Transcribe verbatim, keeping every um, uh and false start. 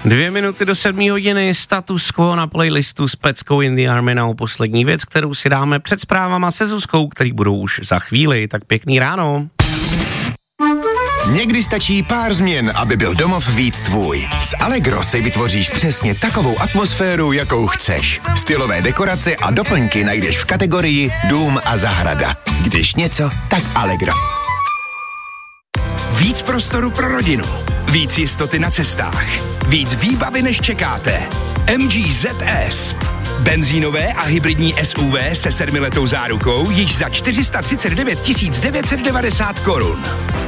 Dvě minuty do sedmí hodiny, status quo na playlistu s Peckou in the Army na poslední věc, kterou si dáme před zprávama se Zuzkou, který budou už za chvíli. Tak pěkný ráno. Někdy stačí pár změn, aby byl domov víc tvůj. S Allegro si vytvoříš přesně takovou atmosféru, jakou chceš. Stylové dekorace a doplňky najdeš v kategorii Dům a zahrada. Když něco, tak Allegro. Víc prostoru pro rodinu. Víc jistoty na cestách. Víc výbavy, než čekáte. M G Z S. Benzínové a hybridní S U V se sedmiletou zárukou již za čtyři sta třicet devět tisíc devět set devadesát korun.